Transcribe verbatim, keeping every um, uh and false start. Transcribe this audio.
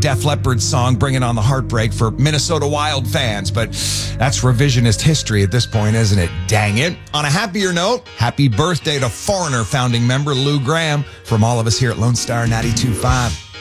Def Leppard song, Bringing on the Heartbreak, for Minnesota Wild fans. But that's revisionist history at this point, isn't it? Dang it. On a happier note, happy birthday to Foreigner founding member Lou Gramm from all of us here at Lone Star ninety-two point five.